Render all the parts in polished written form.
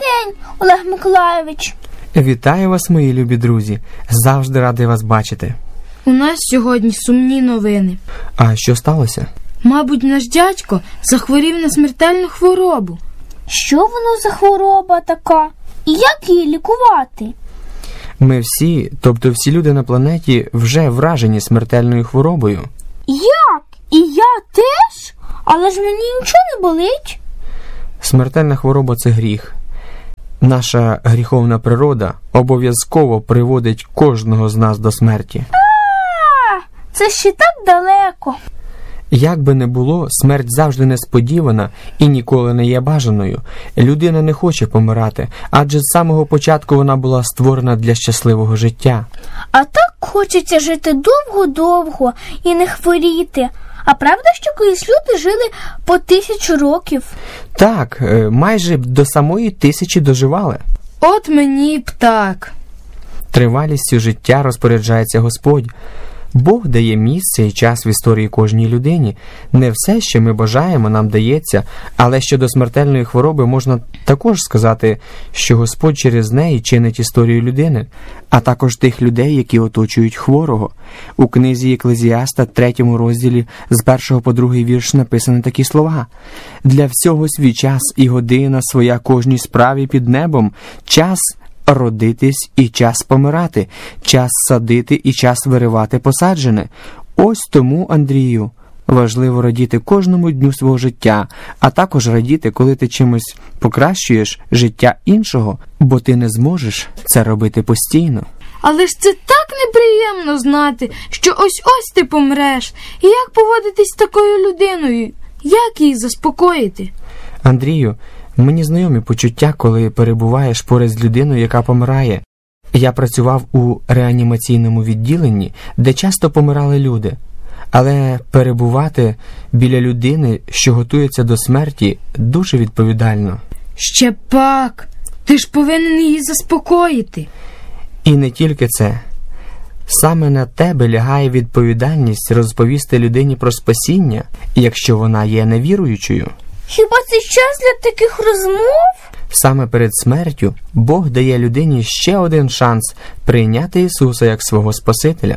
день, Олег Миколайович. Вітаю вас, мої любі друзі. Завжди радий вас бачити. У нас сьогодні сумні новини. А що сталося? Мабуть, наш дядько захворів на смертельну хворобу. Що воно за хвороба така? І як її лікувати? Ми всі, тобто всі люди на планеті, вже вражені смертельною хворобою. Як? І я теж? Але ж мені нічого не болить. Смертельна хвороба – це гріх. Наша гріховна природа обов'язково приводить кожного з нас до смерті. Це ще так далеко. Як би не було, смерть завжди несподівана і ніколи не є бажаною. Людина не хоче помирати, адже з самого початку вона була створена для щасливого життя. А так хочеться жити довго-довго і не хворіти. А правда, що колись люди жили по 1000 років? Так, майже до самої 1000 доживали. От мені б так. Тривалістю життя розпоряджається Господь. Бог дає місце і час в історії кожній людині. Не все, що ми бажаємо, нам дається, але щодо смертельної хвороби можна також сказати, що Господь через неї чинить історію людини, а також тих людей, які оточують хворого. У книзі Екклезіаста, 3 розділі, з 1 по 2 вірш написані такі слова. «Для всього свій час і година своя кожній справі під небом, час родитись і час помирати, час садити і час виривати посаджене. Ось тому, Андрію, важливо радіти кожному дню свого життя, а також радіти, коли ти чимось покращуєш життя іншого, бо ти не зможеш це робити постійно». Але ж це так неприємно знати, що ось-ось ти помреш. І як поводитись з такою людиною? Як її заспокоїти? Андрію, мені знайомі почуття, коли перебуваєш поряд з людиною, яка помирає. Я працював у реанімаційному відділенні, де часто помирали люди. Але перебувати біля людини, що готується до смерті, дуже відповідально. Ще пак! Ти ж повинен її заспокоїти. І не тільки це. Саме на тебе лягає відповідальність розповісти людині про спасіння, якщо вона є невіруючою. Хіба це час для таких розмов? Саме перед смертю Бог дає людині ще один шанс прийняти Ісуса як свого Спасителя.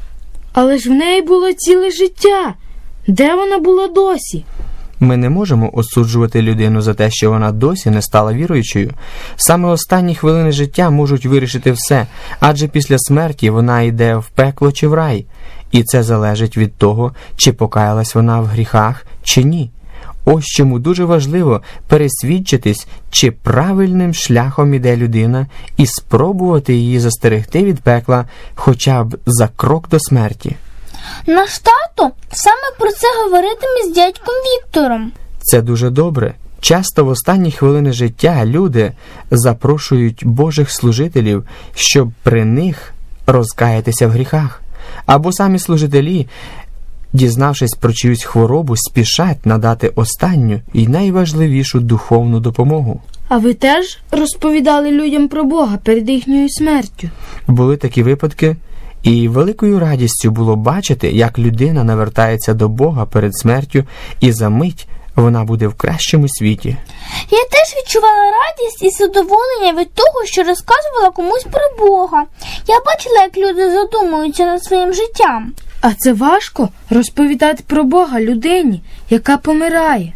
Але ж в неї було ціле життя. Де вона була досі? Ми не можемо осуджувати людину за те, що вона досі не стала віруючою. Саме останні хвилини життя можуть вирішити все, адже після смерті вона йде в пекло чи в рай. І це залежить від того, чи покаялась вона в гріхах, чи ні. Ось чому дуже важливо пересвідчитись, чи правильним шляхом іде людина, і спробувати її застерегти від пекла хоча б за крок до смерті. Наш тато саме про це говоритиме з дядьком Віктором. Це дуже добре. Часто в останні хвилини життя люди запрошують Божих служителів, щоб при них розкаятися в гріхах. Або самі служителі, дізнавшись про чиюсь хворобу, спішать надати останню і найважливішу духовну допомогу. А ви теж розповідали людям про Бога перед їхньою смертю? Були такі випадки, і великою радістю було бачити, як людина навертається до Бога перед смертю, і за мить вона буде в кращому світі. Я теж відчувала радість і задоволення від того, що розказувала комусь про Бога. Я бачила, як люди задумуються над своїм життям. А це важко розповідати про Бога людині, яка помирає.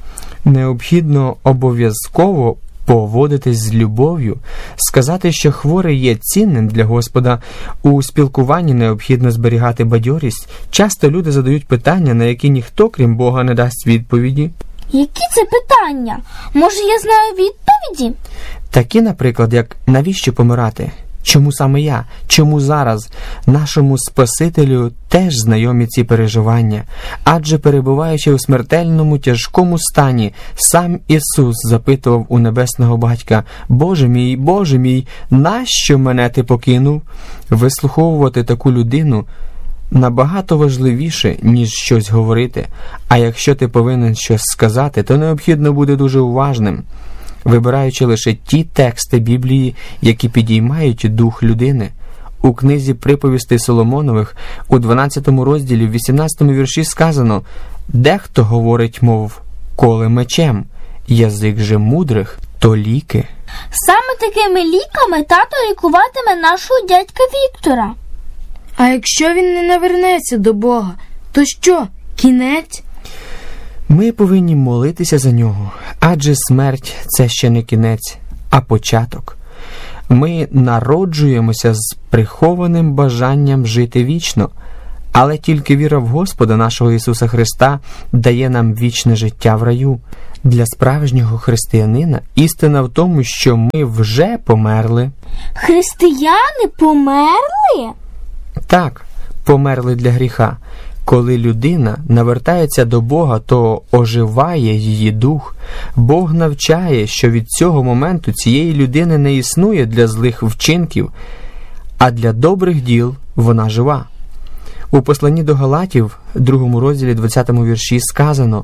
Необхідно обов'язково поводитись з любов'ю, сказати, що хворий є цінним для Господа. У спілкуванні необхідно зберігати бадьорість. Часто люди задають питання, на які ніхто, крім Бога, не дасть відповіді. Які це питання? Може, я знаю відповіді? Такі, наприклад, як «Навіщо помирати?», «Чому саме я?», «Чому зараз?». Нашому Спасителю теж знайомі ці переживання. Адже перебуваючи у смертельному тяжкому стані, сам Ісус запитував у Небесного Батька: Боже мій, нащо мене ти покинув?» Вислуховувати таку людину набагато важливіше, ніж щось говорити. А якщо ти повинен щось сказати, то необхідно бути дуже уважним, вибираючи лише ті тексти Біблії, які підіймають дух людини. У книзі «Приповістей Соломонових» у 12 розділі, в 18 вірші сказано: «Дехто говорить, мов коле мечем, язик же мудрих то ліки». Саме такими ліками тато лікуватиме нашого дядька Віктора. А якщо він не навернеться до Бога, то що, кінець? Ми повинні молитися за нього, адже смерть – це ще не кінець, а початок. Ми народжуємося з прихованим бажанням жити вічно, але тільки віра в Господа нашого Ісуса Христа дає нам вічне життя в раю. Для справжнього християнина істина в тому, що ми вже померли. Християни померли? Так, померли для гріха. Коли людина навертається до Бога, то оживає її дух. Бог навчає, що від цього моменту цієї людини не існує для злих вчинків, а для добрих діл вона жива. У посланні до Галатів, 2 розділі 20 вірші сказано: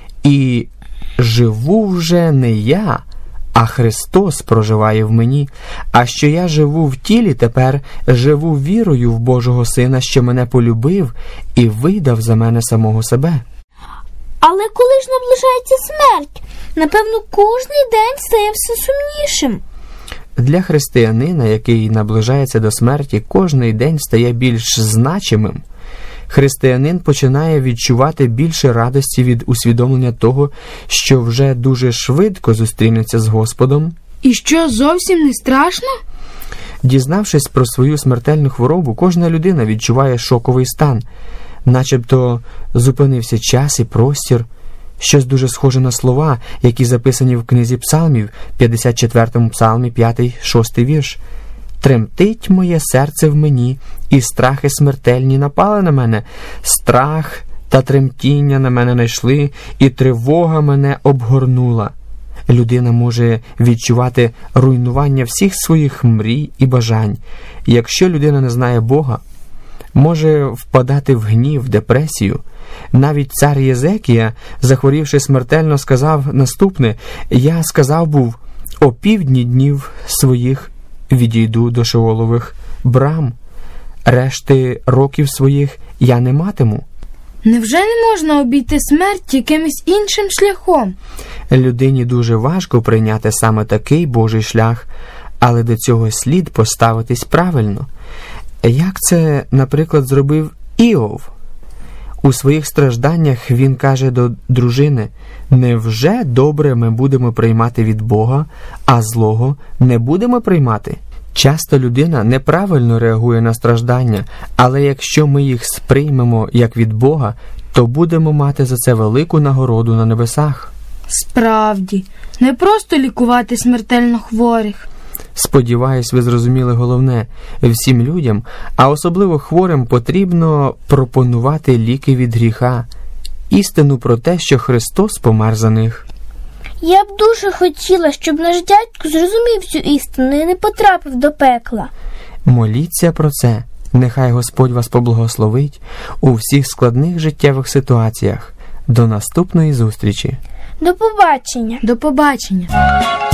«І живу вже не я, а Христос проживає в мені, а що я живу в тілі тепер, живу вірою в Божого Сина, що мене полюбив і видав за мене самого себе». Але коли ж наближається смерть? Напевно, кожний день стає все сумнішим. Для християнина, який наближається до смерті, кожний день стає більш значимим. Християнин починає відчувати більше радості від усвідомлення того, що вже дуже швидко зустрінеться з Господом. І що, зовсім не страшно? Дізнавшись про свою смертельну хворобу, кожна людина відчуває шоковий стан, начебто зупинився час і простір. Щось дуже схоже на слова, які записані в книзі Псалмів, 54-му псалмі, 5-6 вірш. «Тремтить моє серце в мені, і страхи смертельні напали на мене. Страх та тремтіння на мене найшли, і тривога мене обгорнула». Людина може відчувати руйнування всіх своїх мрій і бажань. Якщо людина не знає Бога, може впадати в гнів, депресію. Навіть цар Єзекія, захворівши смертельно, сказав наступне: «Я сказав був, о півдні днів своїх відійду до Шеолових брам, решти років своїх я не матиму». Невже не можна обійти смерть якимось іншим шляхом? Людині дуже важко прийняти саме такий Божий шлях, але до цього слід поставитись правильно. Як це, наприклад, зробив Іов? У своїх стражданнях він каже до дружини: «Невже добре ми будемо приймати від Бога, а злого не будемо приймати?» Часто людина неправильно реагує на страждання, але якщо ми їх сприймемо як від Бога, то будемо мати за це велику нагороду на небесах. Справді, не просто лікувати смертельно хворих. Сподіваюсь, ви зрозуміли головне. Всім людям, а особливо хворим, потрібно пропонувати ліки від гріха, істину про те, що Христос помер за них. Я б дуже хотіла, щоб наш дядько зрозумів цю істину і не потрапив до пекла. Моліться про це. Нехай Господь вас поблагословить у всіх складних життєвих ситуаціях. До наступної зустрічі. До побачення. До побачення.